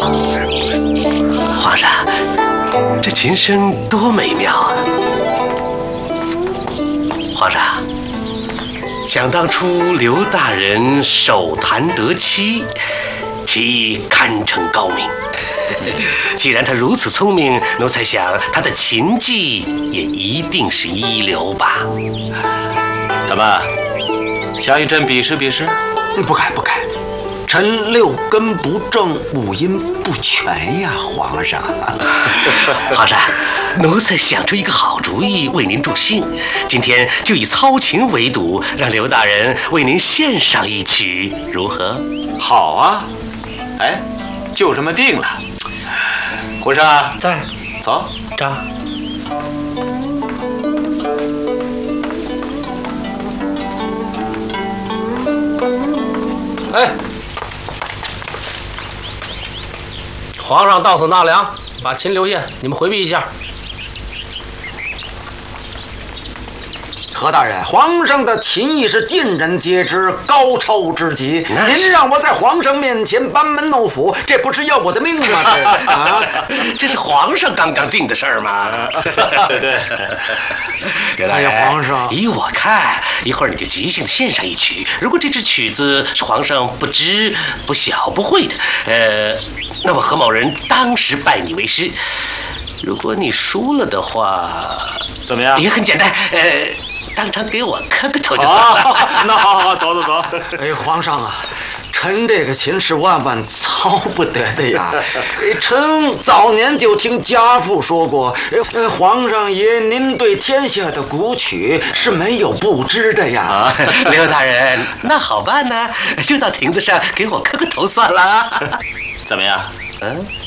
皇上，这琴声多美妙啊！皇上，想当初刘大人手弹得妻，其艺堪称高明。既然他如此聪明，奴才想他的琴技也一定是一流吧？ 怎么，想与朕比试比试？ 不该不该，臣六根不正，五音不全呀，皇上。 皇上，奴才想出一个好主意，为您助兴。今天就以操琴为赌，让刘大人为您献上一曲，如何？ 好啊，哎，就这么定了。皇上在， 走。 这。 哎，皇上到此纳凉，把琴留下，你们回避一下。 何大人，皇上的琴艺是尽人皆知，高超之极。您让我在皇上面前班门弄斧，这不是要我的命吗？ 这是皇上刚刚定的事儿吗？ 对。 哎呀，皇上， 依我看，一会儿你就即兴献上一曲。如果这支曲子是皇上不知、不晓、不会的，那么何某人当时拜你为师。如果你输了的话， 怎么样？ 也很简单，当场给我磕个头就算了。 那好，走。 哎，皇上啊，臣这个琴是万万操不得的呀。臣早年就听家父说过，皇上爷您对天下的古曲是没有不知的呀。 刘大人，那好办呢，就到亭子上给我磕个头算了。 怎么样？